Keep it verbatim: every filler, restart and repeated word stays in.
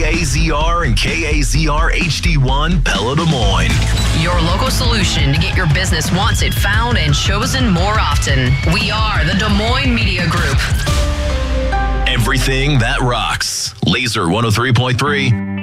A Z R and K A Z R H D one, Pella, Des Moines. Your local solution to get your business wanted, found, and chosen more often. We are the Des Moines Media Group. Everything that rocks. Laser one oh three point three.